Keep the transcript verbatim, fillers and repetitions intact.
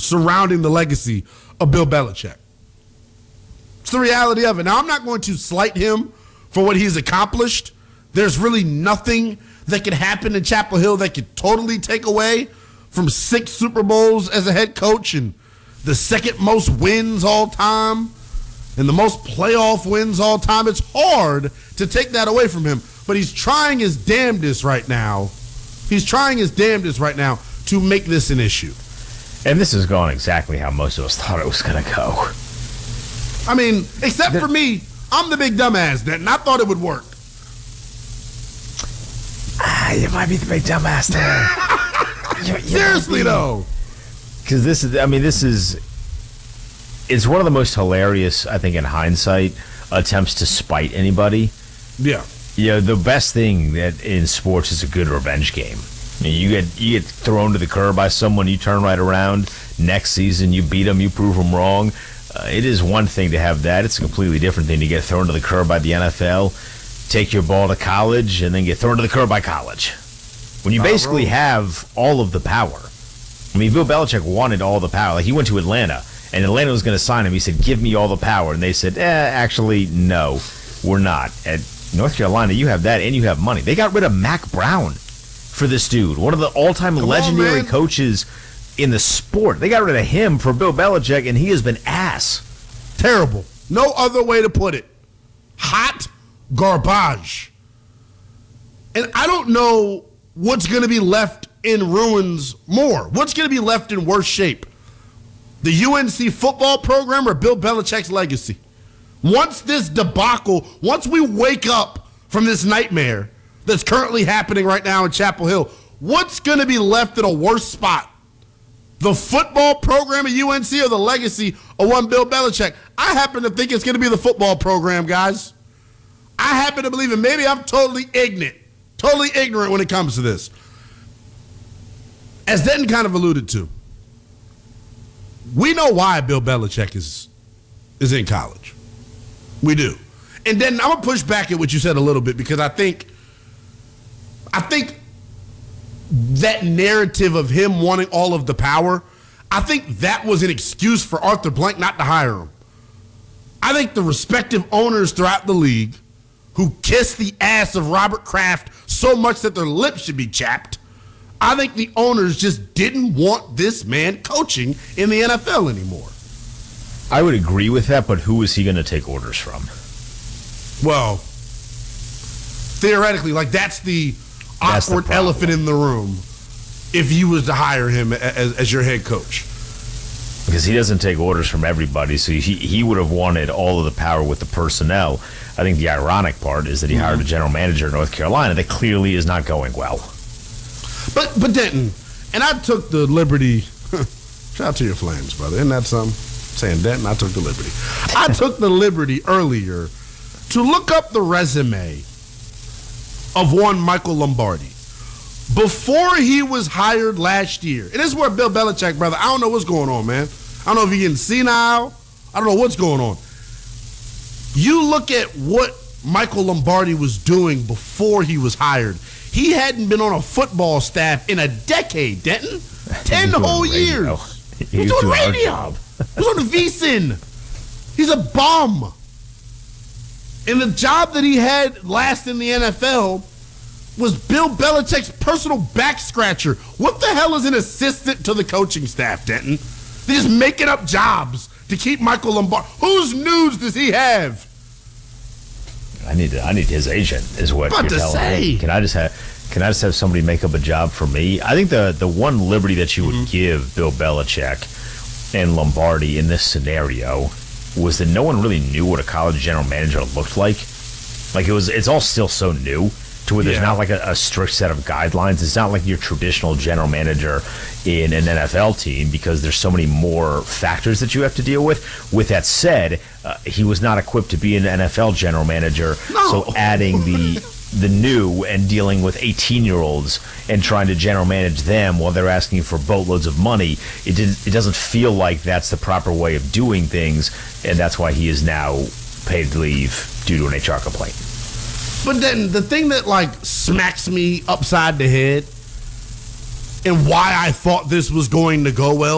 surrounding the legacy of Bill Belichick. It's the reality of it. Now, I'm not going to slight him for what he's accomplished. There's really nothing that could happen in Chapel Hill that could totally take away from six Super Bowls as a head coach and the second most wins all time and the most playoff wins all time. It's hard to take that away from him, but he's trying his damnedest right now. He's trying his damnedest right now to make this an issue. And this is going exactly how most of us thought it was going to go. I mean, except for me, I'm the big dumbass that, and I thought it would work. Ah, you might be the big dumbass there. you, you Seriously, though. Because this is, I mean, this is, it's one of the most hilarious, I think, in hindsight, attempts to spite anybody. Yeah. You know, the best thing that in sports is a good revenge game. I mean, you get you get thrown to the curb by someone, you turn right around. Next season, you beat them, you prove them wrong. Uh, it is one thing to have that. It's a completely different thing to get thrown to the curb by the N F L, take your ball to college, and then get thrown to the curb by college. When you basically have all of the power. I mean, Bill Belichick wanted all the power. Like, he went to Atlanta, and Atlanta was going to sign him. He said, give me all the power. And they said, eh, actually, no, we're not. At North Carolina, you have that, and you have money. They got rid of Mac Brown for this dude, one of the all-time Come legendary on, coaches in the sport. They got rid of him for Bill Belichick, and he has been ass. Terrible. No other way to put it. Hot garbage. And I don't know what's going to be left in ruins more. What's going to be left in worse shape? The U N C football program or Bill Belichick's legacy? Once this debacle, once we wake up from this nightmare that's currently happening right now in Chapel Hill, what's going to be left in a worse spot? The football program at U N C or the legacy of one Bill Belichick? I happen to think it's going to be the football program, guys. I happen to believe it. Maybe I'm totally ignorant, totally ignorant when it comes to this. As Denton kind of alluded to, we know why Bill Belichick is, is in college. We do. And then I'm going to push back at what you said a little bit because I think I think that narrative of him wanting all of the power, I think that was an excuse for Arthur Blank not to hire him. I think the respective owners throughout the league who kissed the ass of Robert Kraft so much that their lips should be chapped, I think the owners just didn't want this man coaching in the N F L anymore. I would agree with that, but who is he going to take orders from? Well, theoretically, like that's the That's awkward the elephant in the room if you was to hire him as, as your head coach. Because he doesn't take orders from everybody, so he, he would have wanted all of the power with the personnel. I think the ironic part is that he mm-hmm. hired a general manager in North Carolina that clearly is not going well. But but Denton, and I took the liberty, shout out to your Flames, brother. Isn't that something? Saying Denton, I took the liberty. I took the liberty earlier to look up the resume of one Michael Lombardi. Before he was hired last year, and this is where Bill Belichick, brother, I don't know what's going on, man. I don't know if he's getting senile. I don't know what's going on. You look at what Michael Lombardi was doing before he was hired. He hadn't been on a football staff in a decade, Denton. Ten whole years. He He's was doing doing radio. He's on the VSiN. He's a bum. And the job that he had last in the N F L was Bill Belichick's personal back scratcher. What the hell is an assistant to the coaching staff, Denton? They're just making up jobs to keep Michael Lombardi. Whose news does he have? I need to, I need his agent, is what About you're to telling say. me. Can I just have Can I just have somebody make up a job for me? I think the the one liberty that you would mm-hmm. give Bill Belichick and Lombardi in this scenario was that no one really knew what a college general manager looked like. Like it was, it's all still so new to where there's yeah. not like a, a strict set of guidelines. It's not like your traditional general manager in an N F L team because there's so many more factors that you have to deal with. With that said, uh, he was not equipped to be an N F L general manager. No. So adding the the new and dealing with eighteen-year-olds and trying to general manage them while they're asking for boatloads of money, it didn't, it doesn't feel like that's the proper way of doing things, and that's why he is now paid leave due to an H R complaint. But then the thing that like smacks me upside the head and why I thought this was going to go well